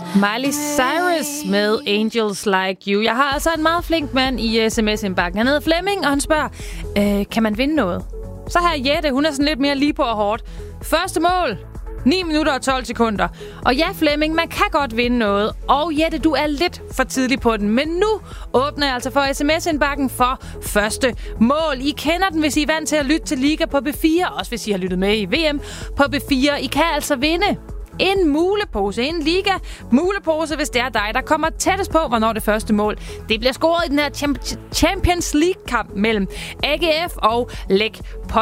Miley Cyrus med Angels Like You. Jeg har altså en meget flink mand i sms-indbakken. Han hedder Flemming, og han spørger, kan man vinde noget? Så har Jette, hun er sådan lidt mere lige på og hårdt. Første mål, 9 minutter og 12 sekunder. Og ja, Flemming, man kan godt vinde noget. Og Jette, du er lidt for tidlig på den. Men nu åbner jeg altså for sms-indbakken for første mål. I kender den, hvis I er vant til at lytte til Liga på B4. Også hvis I har lyttet med i VM på B4. I kan altså vinde en mulepose, en Liga-mulepose, hvis det er dig, der kommer tættest på, hvornår det første mål. Det bliver scoret i den her Champions League-kamp mellem AGF og Lech